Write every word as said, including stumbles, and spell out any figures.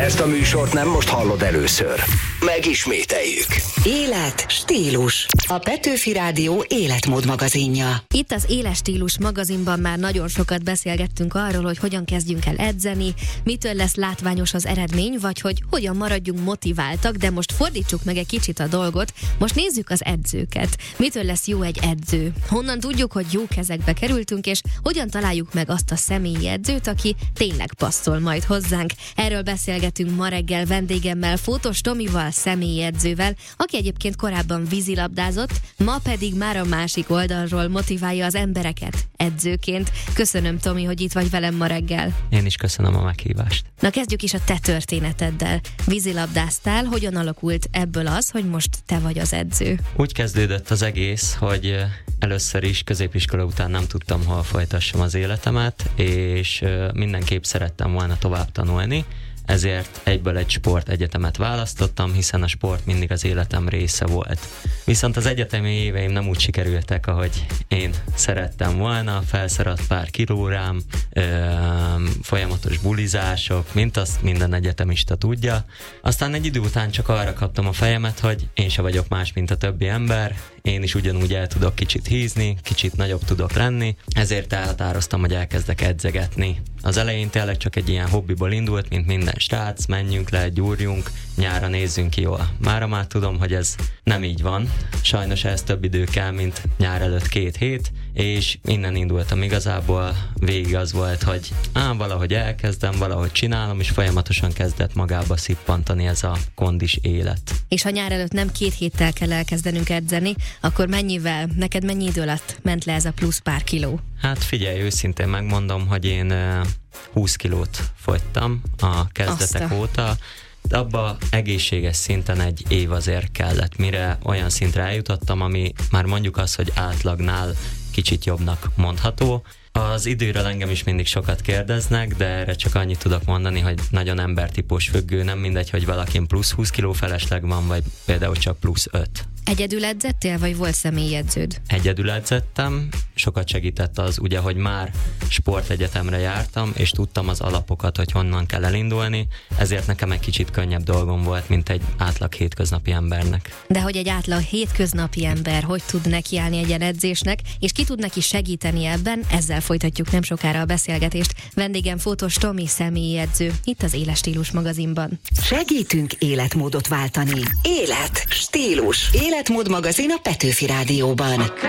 Ezt a műsort nem most hallod először. Megismételjük. Élet, stílus. A Petőfi Rádió életmód magazinja. Itt az Éles Stílus magazinban már nagyon sokat beszélgettünk arról, hogy hogyan kezdjünk el edzeni, mitől lesz látványos az eredmény, vagy hogy hogyan maradjunk motiváltak, de most fordítsuk meg egy kicsit a dolgot. Most nézzük az edzőket. Mitől lesz jó egy edző? Honnan tudjuk, hogy jó kezekbe kerültünk, és hogyan találjuk meg azt a személyi edzőt, aki tényleg passzol majd hozzánk? Erről beszélgetünk ma reggel vendégemmel, Fótos Tomival, személyi edzővel, aki egyébként korábban vízilabdázott, ma pedig már a másik oldalról motiválja az embereket edzőként. Köszönöm, Tomi, hogy itt vagy velem ma reggel. Én is köszönöm a meghívást. Na, kezdjük is a te történeteddel. Vízilabdáztál, hogyan alakult ebből az, hogy most te vagy az edző? Úgy kezdődött az egész, hogy először is középiskola után nem tudtam, hol folytassam az életemet, és mindenképp szerettem volna tovább tanulni, ezért egyből egy sportegyetemet választottam, hiszen a sport mindig az életem része volt. Viszont az egyetemi éveim nem úgy sikerültek, ahogy én szerettem volna, felszaradt pár kiló rám, ö, folyamatos bulizások, mint azt minden egyetemista tudja. Aztán egy idő után csak arra kaptam a fejemet, hogy én se vagyok más, mint a többi ember, én is ugyanúgy el tudok kicsit hízni, kicsit nagyobb tudok lenni, ezért elhatároztam, hogy elkezdek edzegetni. Az elején tényleg csak egy ilyen hobbiból indult, mint minden srác, menjünk le, gyúrjunk, nyára nézzünk ki jól. Mára már tudom, hogy ez nem így van. Sajnos ez több idő kell, mint nyár előtt két hét, és innen indultam igazából. Végig az volt, hogy ám valahogy elkezdem, valahogy csinálom, és folyamatosan kezdett magába szippantani ez a kondis élet. És ha nyár előtt nem két héttel kell elkezdenünk edzeni, akkor mennyivel, neked mennyi idő alatt ment le ez a plusz pár kiló? Hát figyelj, őszintén megmondom, hogy én húsz kilót fogytam a kezdetek Azta. óta, de abba egészséges szinten egy év azért kellett, mire olyan szintre eljutottam, ami már mondjuk az, hogy átlagnál kicsit jobbnak mondható. Az időről engem is mindig sokat kérdeznek, de erre csak annyit tudok mondani, hogy nagyon embertípus függő, nem mindegy, hogy valakin plusz húsz kiló felesleg van, vagy például csak plusz öt. Egyedül edzettél, vagy volt személyi edződ? Egyedül edzettem, sokat segített az, ugye, hogy már sportegyetemre jártam, és tudtam az alapokat, hogy honnan kell elindulni, ezért nekem egy kicsit könnyebb dolgom volt, mint egy átlag hétköznapi embernek. De hogy egy átlag hétköznapi ember hogy tud nekiállni egy ilyen edzésnek, és ki tud neki segíteni ebben, ezzel folytatjuk nem sokára a beszélgetést. Vendégem Fótos Tomi, személyi edző, itt az Éles Stílus magazinban. Segítünk életmódot váltani. Élet, stílus. Életmód magazin a Petőfi Rádióban.